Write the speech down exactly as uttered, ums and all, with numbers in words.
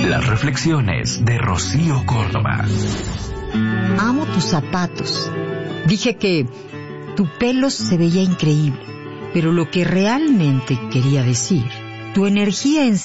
Las reflexiones de Rocío Córdoba. Amo tus zapatos. Dije que tu pelo se veía increíble, pero lo que realmente quería decir, tu energía en